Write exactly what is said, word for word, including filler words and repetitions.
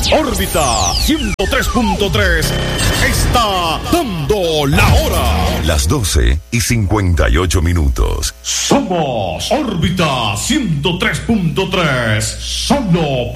Órbita ciento tres punto tres está dando la hora. Las doce y cincuenta y ocho minutos. Somos Órbita ciento tres punto tres, solo